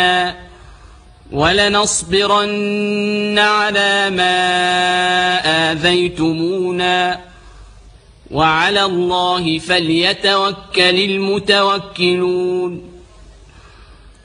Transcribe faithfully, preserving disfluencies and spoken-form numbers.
ولنصبرن على ما آذيتمونا وعلى الله فليتوكل المتوكلون